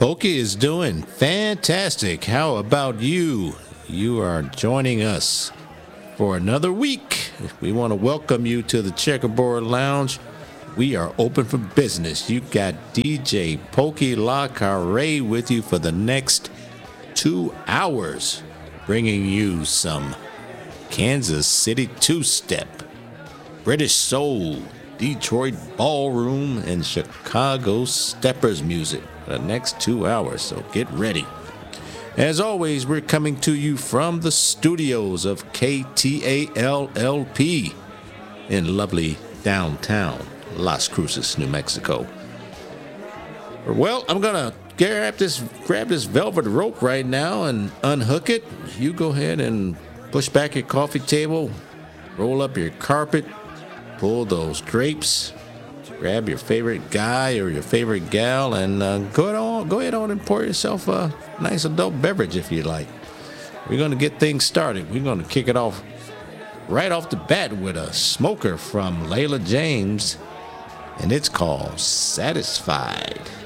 Pokey is doing fantastic. How about you? You are joining us for another week. We want to welcome you to the Checkerboard Lounge. We are open for business. You got DJ Pokey La Carre with you for the next 2 hours, bringing you some Kansas City two-step, British soul, Detroit ballroom, and Chicago steppers music for the next 2 hours, so get ready. As always, we're coming to you from the studios of KTALLP in lovely downtown Las Cruces, New Mexico. Well, I'm going to grab this velvet rope right now and unhook it. You go ahead and push back your coffee table, roll up your carpet, pull those drapes, grab your favorite guy or your favorite gal, and go ahead on and pour yourself a nice adult beverage if you like. We're going to get things started. We're going to kick it off right off the bat with a smoker from Layla James, and it's called Satisfied.